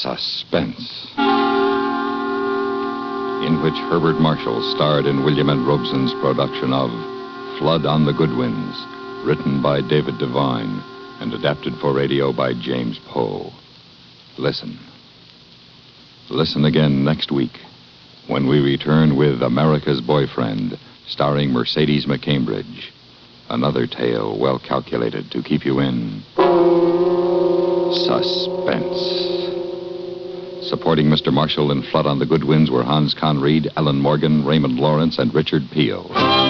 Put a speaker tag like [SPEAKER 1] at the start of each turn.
[SPEAKER 1] Suspense. In which Herbert Marshall starred in William N. Robeson's production of Flood on the Goodwins, written by David Devine and adapted for radio by James Poe. Listen. Listen again next week when we return with America's Boyfriend, starring Mercedes McCambridge. Another tale well calculated to keep you in suspense. Supporting Mr. Marshall in Flood on the Goodwins were Hans Conried, Ellen Morgan, Raymond Lawrence, and Richard Peel.